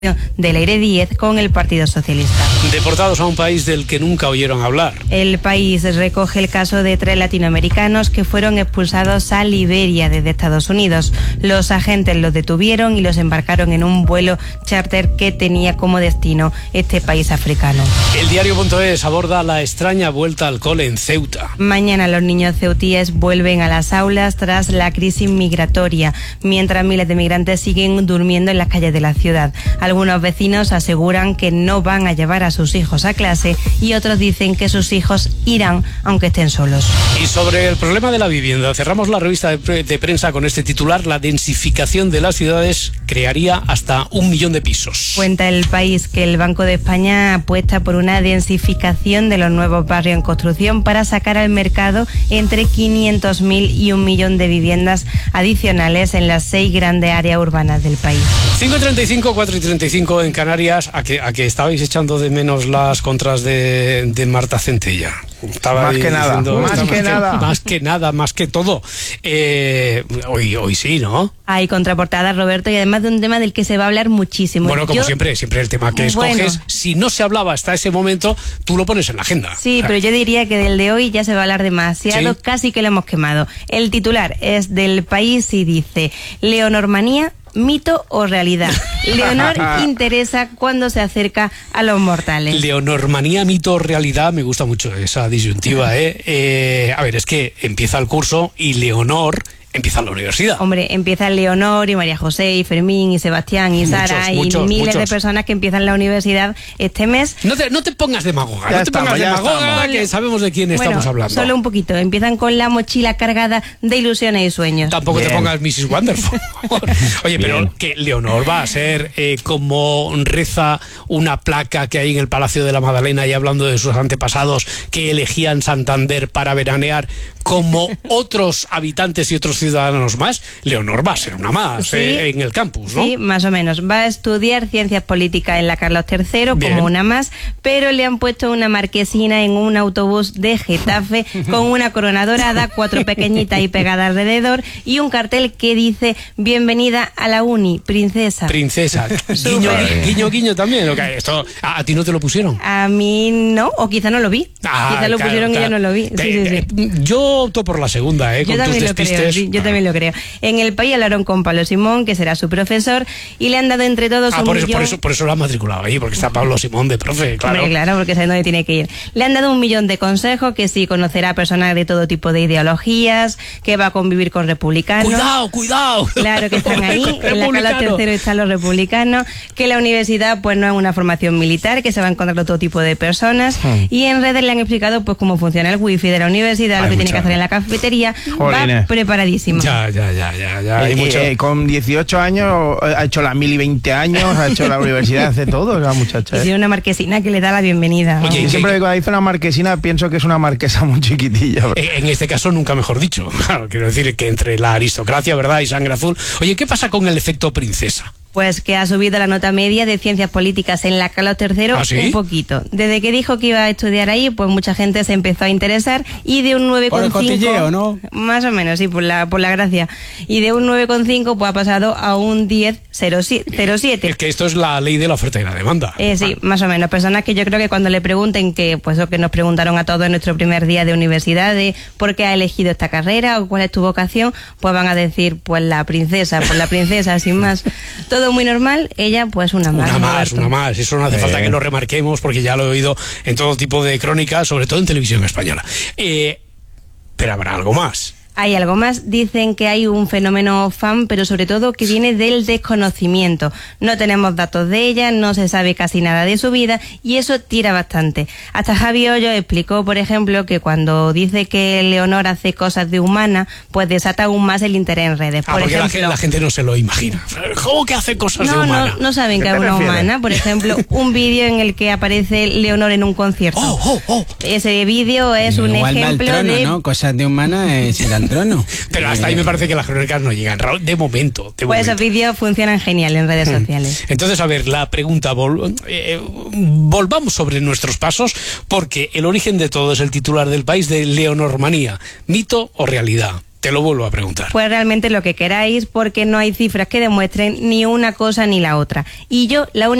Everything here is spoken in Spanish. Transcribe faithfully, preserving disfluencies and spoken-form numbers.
de Leire Díez con el Partido Socialista. Deportados a un país del que nunca oyeron hablar. El País recoge el caso de tres latinoamericanos que fueron expulsados a Liberia desde Estados Unidos. Los agentes los detuvieron y los embarcaron en un vuelo charter que tenía como destino este país africano. El diario.es aborda la extraña vuelta al cole en Ceuta. Mañana los niños ceutíes vuelven a las aulas tras la crisis migratoria, mientras miles de migrantes siguen durmiendo en las calles de la ciudad. Algunos vecinos aseguran que no van a llevar a sus hijos a clase y otros dicen que sus hijos irán aunque estén solos. Y sobre el problema de la vivienda, cerramos la revista de, pre de prensa con este titular: la densificación de las ciudades crearía hasta un millón de pisos. Cuenta El País que el Banco de España apuesta por una densificación de los nuevos barrios en construcción para sacar al mercado entre quinientos mil y un millón de viviendas adicionales en las seis grandes áreas urbanas del país. cinco y treinta y cinco, cuatro y treinta y cinco en Canarias. ¿A que, a que estabais echando de menos las contras de, de Marta Centella? Estaba más que diciendo, nada, más, más que, que nada. Más que nada, más que todo. Eh, hoy, hoy sí, ¿no? Hay contraportada, Roberto, y además de un tema del que se va a hablar muchísimo. Bueno, como yo, siempre, siempre el tema que escoges, bueno, si no se hablaba hasta ese momento, tú lo pones en la agenda. Sí, o sea, pero yo diría que del de hoy ya se va a hablar demasiado, ¿sí? Casi que lo hemos quemado. El titular es del País y dice: Leonormanía, ¿mito o realidad? Leonor interesa cuando se acerca a los mortales. Leonormanía, mito o realidad, me gusta mucho esa disyuntiva, ¿eh? eh a ver, es que empieza el curso y Leonor empieza la universidad. Hombre, empieza Leonor y María José y Fermín y Sebastián y Sara muchos, y muchos, miles muchos. de personas que empiezan la universidad este mes. No te, no te pongas demagoga, ya no te estamos, pongas demagoga, estamos. Que sabemos de quién bueno, estamos hablando. Solo un poquito, empiezan con la mochila cargada de ilusiones y sueños. Tampoco Bien. te pongas missus Wonderful. Oye, Bien. pero que Leonor va a ser eh, como reza una placa que hay en el Palacio de la Magdalena y hablando de sus antepasados que elegían Santander para veranear, como otros habitantes y otros ciudadanos más. Leonor va a ser una más sí, eh, en el campus, ¿no? Sí, más o menos. Va a estudiar ciencias políticas en la Carlos tercero Bien. como una más, pero le han puesto una marquesina en un autobús de Getafe con una corona dorada, cuatro pequeñitas y pegadas alrededor y un cartel que dice: bienvenida a la uni, princesa. Princesa. Guiño, guiño, guiño también. Okay, esto, ¿a, ¿A ti no te lo pusieron? A mí no, o quizá no lo vi. Ah, quizá lo claro, pusieron claro. y yo no lo vi. Sí, sí, sí. Yo opto por la segunda, ¿eh? Yo con también tus lo creo, sí, yo también lo creo. En El País hablaron con Pablo Simón, que será su profesor, y le han dado entre todos ah, un por eso, millón... por eso, por eso lo han matriculado ahí, porque está Pablo Simón de profe, claro. Hombre, claro, porque sabe dónde tiene que ir. Le han dado un millón de consejos, que sí, conocerá a personas de todo tipo de ideologías, que va a convivir con republicanos. ¡Cuidado, cuidado! Claro que están ahí, en la Carlos tercero están los republicanos, que la universidad pues no es una formación militar, que se va a encontrar con todo tipo de personas, hmm. y en redes le han explicado pues cómo funciona el wifi de la universidad, Hay lo que mucha... tiene que hacer en la cafetería. Va preparadísimo. Ya, ya, ya, ya, ya. Hay eh, mucho... eh, con dieciocho años ha hecho las mil y veinte años, ha hecho la universidad, hace todo la muchacha. ¿eh? Y tiene una marquesina que le da la bienvenida. Oye, siempre que cuando dice una marquesina pienso que es una marquesa muy chiquitilla. Eh, en este caso nunca mejor dicho. Claro, quiero decir que entre la aristocracia, ¿verdad?, y sangre azul. Oye, ¿qué pasa con el efecto princesa? Pues que ha subido la nota media de ciencias políticas en la Carlos tercero ¿Ah, sí? un poquito. Desde que dijo que iba a estudiar ahí, pues mucha gente se empezó a interesar y de un nueve coma cinco... ¿Por el cotilleo, no? Más o menos, sí, por la, por la gracia. Y de un nueve coma cinco pues ha pasado a un diez coma cero siete. Es que esto es la ley de la oferta y la demanda. Eh, sí, más o menos. Personas que yo creo que cuando le pregunten, que pues lo que nos preguntaron a todos en nuestro primer día de universidad, de por qué ha elegido esta carrera o cuál es tu vocación, pues van a decir, pues la princesa, pues la princesa, sin más. Todo muy normal. Ella, pues una más. Una más, una más. Eso no hace eh. falta que lo remarquemos porque ya lo he oído en todo tipo de crónicas, sobre todo en televisión española. Eh, pero habrá algo más. Hay algo más, dicen que hay un fenómeno fan, pero sobre todo que viene del desconocimiento. No tenemos datos de ella, no se sabe casi nada de su vida y eso tira bastante. Hasta Javi Hoyo explicó, por ejemplo, que cuando dice que Leonor hace cosas de humana, pues desata aún más el interés en redes. Ah, por porque ejemplo, la, la gente no se lo imagina. ¿Cómo que hace cosas no, de humana? No, no saben que es una humana. Por ejemplo, un vídeo en el que aparece Leonor en un concierto. Oh, oh, oh. Ese vídeo es un Igual ejemplo va al trono, de... ¿no? Cosas de humana es ir al trono. Pero hasta ahí me parece que las crónicas no llegan, de momento. De pues momento. esos vídeos funcionan genial en redes sociales. Entonces, a ver, la pregunta, vol eh, volvamos sobre nuestros pasos, porque el origen de todo es el titular del País de Leonormanía, ¿mito o realidad? Te lo vuelvo a preguntar. Pues realmente lo que queráis, porque no hay cifras que demuestren ni una cosa ni la otra. Y yo la única